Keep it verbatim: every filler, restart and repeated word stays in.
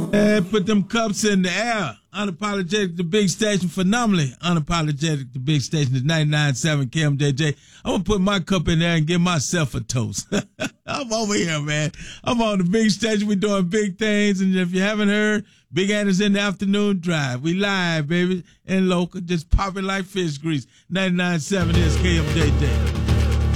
And put them cups in the air. Unapologetic, the big station, phenomenally unapologetic, the big station is ninety-nine point seven K M J J. I'm going to put my cup in there and give myself a toast. I'm over here, man. I'm on the big station. We're doing big things. And if you haven't heard, Big Anna's in the afternoon drive. We live, baby, and local, just popping like fish grease. ninety-nine point seven is K M J J.